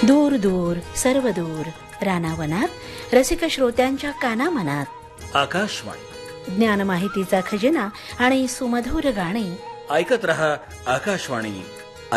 दूर दूर सर्व दूर रानावनात रसिक श्रोत्यांच्या कानामनात आकाशवाणी ज्ञान माहितीचा खजिना आणि सुमधुर गाणी ऐकत रहा आकाशवाणी